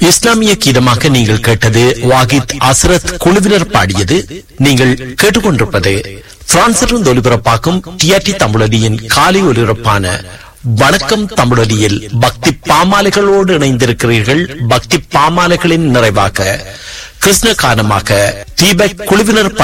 இஸ்லாமிய கீதமாக நீங்கள் கேட்டது வாகித் அஸ்ரத் குழுவினர் பாடியது. நீங்கள் கேட்டுக்கொண்டிருப்பது பிரான்சிலிருந்து ஒலிபரப்பாக்கும் டிஆர்டி தமிழொலியின் காலை ஒலிபரப்பான வணக்கம் தமிழொலியில் பக்தி பாமாலைகளோடு இணைந்திருக்கிறீர்கள். பக்தி பாமாலைகளின் நிறைவாக கிருஷ்ண காரணமாக தீபக் குழுவினர்